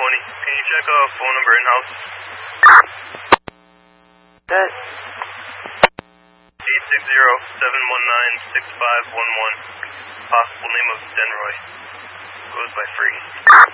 Can you check a phone number in-house? Good. 860-719-6511. Possible name of Denroy. Goes by Free.